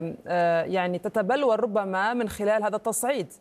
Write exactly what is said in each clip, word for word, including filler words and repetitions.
يعني تتبلور ربما من خلال هذا التصعيد؟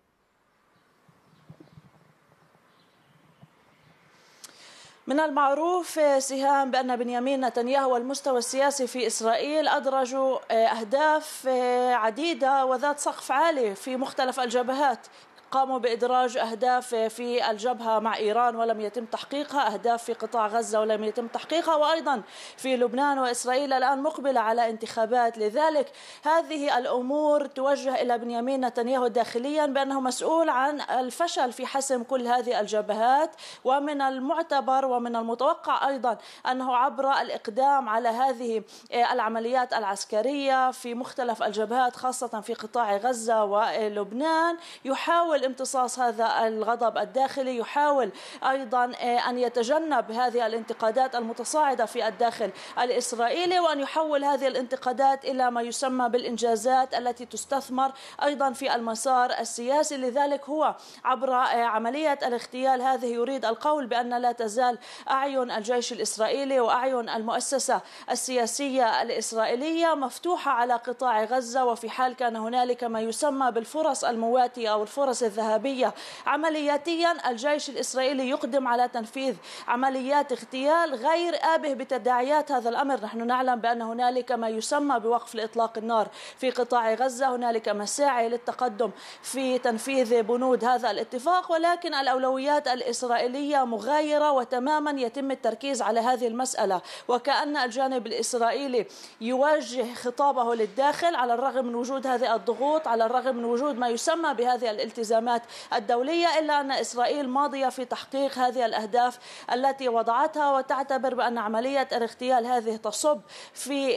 من المعروف سهام بأن بنيامين نتنياهو والمستوى السياسي في إسرائيل أدرجوا أهداف عديدة وذات سقف عالي في مختلف الجبهات. قاموا بإدراج أهداف في الجبهة مع إيران ولم يتم تحقيقها، أهداف في قطاع غزة ولم يتم تحقيقها، وأيضا في لبنان. وإسرائيل الآن مقبلة على انتخابات، لذلك هذه الأمور توجه إلى بنيامين نتنياهو داخليا بأنه مسؤول عن الفشل في حسم كل هذه الجبهات. ومن المعتبر ومن المتوقع أيضا أنه عبر الإقدام على هذه العمليات العسكرية في مختلف الجبهات خاصة في قطاع غزة ولبنان يحاول امتصاص هذا الغضب الداخلي، يحاول أيضا أن يتجنب هذه الانتقادات المتصاعدة في الداخل الإسرائيلي، وأن يحول هذه الانتقادات إلى ما يسمى بالإنجازات التي تستثمر أيضا في المسار السياسي. لذلك هو عبر عملية الاغتيال هذه يريد القول بأن لا تزال أعين الجيش الإسرائيلي وأعين المؤسسة السياسية الإسرائيلية مفتوحة على قطاع غزة، وفي حال كان هنالك ما يسمى بالفرص المواتية أو الفرص الذهبية عملياتيا الجيش الإسرائيلي يقدم على تنفيذ عمليات اغتيال غير آبه بتداعيات هذا الأمر. نحن نعلم بأن هنالك ما يسمى بوقف لإطلاق النار في قطاع غزة، هنالك مساعي للتقدم في تنفيذ بنود هذا الاتفاق، ولكن الأولويات الإسرائيلية مغايرة وتماما يتم التركيز على هذه المسألة، وكأن الجانب الإسرائيلي يوجه خطابه للداخل على الرغم من وجود هذه الضغوط، على الرغم من وجود ما يسمى بهذه الالتزامات الدولية، إلا أن إسرائيل ماضية في تحقيق هذه الأهداف التي وضعتها، وتعتبر بأن عملية الاغتيال هذه تصب في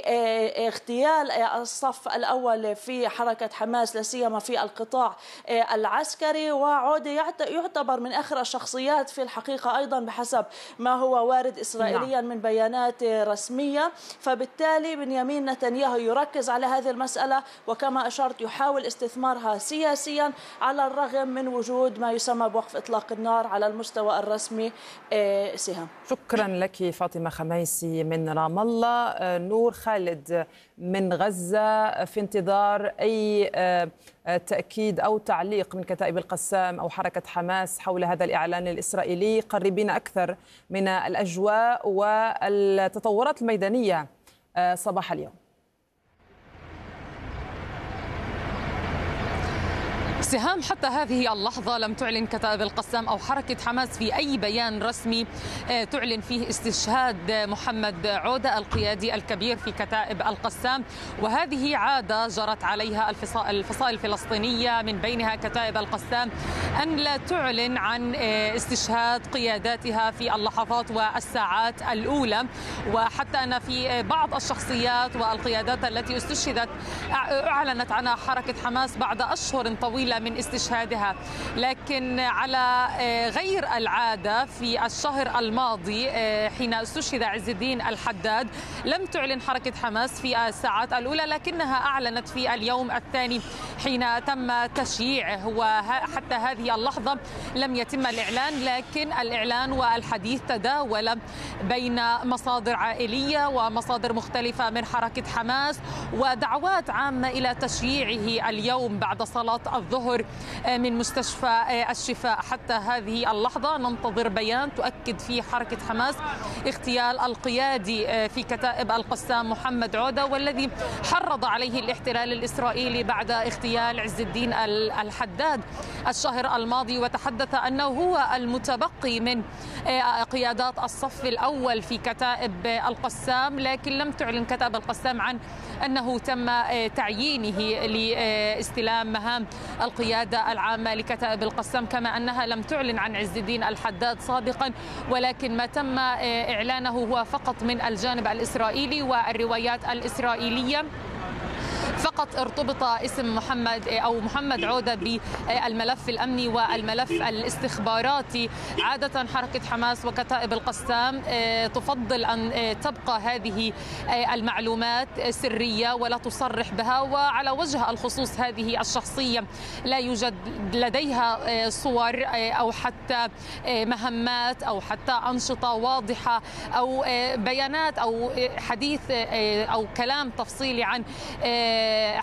اغتيال الصف الأول في حركة حماس لا سيما في القطاع العسكري. وعود يعتبر من آخر الشخصيات في الحقيقة أيضا بحسب ما هو وارد إسرائيليا من بيانات رسمية. فبالتالي بنيامين نتنياهو يركز على هذه المسألة، وكما أشرت يحاول استثمارها سياسيا على الرغم من وجود ما يسمى بوقف إطلاق النار على المستوى الرسمي. سهام، شكرا لك فاطمة خميسي من رام الله. نور خالد من غزة، في انتظار أي تأكيد أو تعليق من كتائب القسام أو حركة حماس حول هذا الإعلان الإسرائيلي. قربين أكثر من الأجواء والتطورات الميدانية صباح اليوم. سهام، حتى هذه اللحظة لم تعلن كتائب القسام أو حركة حماس في أي بيان رسمي تعلن فيه استشهاد محمد عودة القيادي الكبير في كتائب القسام، وهذه عادة جرت عليها الفصائل الفلسطينية من بينها كتائب القسام أن لا تعلن عن استشهاد قياداتها في اللحظات والساعات الأولى، وحتى أن في بعض الشخصيات والقيادات التي استشهدت أعلنت عنها حركة حماس بعد أشهر طويلة من استشهادها. لكن على غير العادة في الشهر الماضي حين استشهد عز الدين الحداد لم تعلن حركة حماس في الساعات الأولى، لكنها أعلنت في اليوم الثاني حين تم تشييعه، وحتى هذه اللحظة لم يتم الإعلان، لكن الإعلان والحديث تداول بين مصادر عائلية ومصادر مختلفة من حركة حماس، ودعوات عامة إلى تشييعه اليوم بعد صلاة الظهر من مستشفى الشفاء. حتى هذه اللحظة ننتظر بيان تؤكد فيه حركة حماس اغتيال القيادي في كتائب القسام محمد عودة، والذي حرض عليه الاحتلال الإسرائيلي بعد اغتيال عز الدين الحداد الشهر الماضي، وتحدث أنه هو المتبقي من قيادات الصف الأول في كتائب القسام. لكن لم تعلن كتائب القسام عن أنه تم تعيينه لاستلام مهام القيادة العامة لكتائب القسام، كما أنها لم تعلن عن عز الدين الحداد سابقا، ولكن ما تم إعلانه هو فقط من الجانب الإسرائيلي والروايات الإسرائيلية. فقط ارتبط اسم محمد أو محمد عودة بالملف الأمني والملف الاستخباراتي. عادة حركة حماس وكتائب القسام تفضل أن تبقى هذه المعلومات سرية ولا تصرح بها، وعلى وجه الخصوص هذه الشخصية لا يوجد لديها صور أو حتى مهمات أو حتى أنشطة واضحة أو بيانات أو حديث أو كلام تفصيلي عن